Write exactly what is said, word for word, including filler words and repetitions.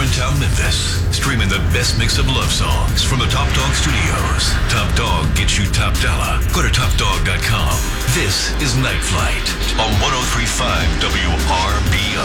Downtown Memphis. Streaming the best mix of love songs from the Top Dog Studios. Top Dog gets you top dollar. Go to top dog dot com. This is Night Flight on one oh three point five W R B O.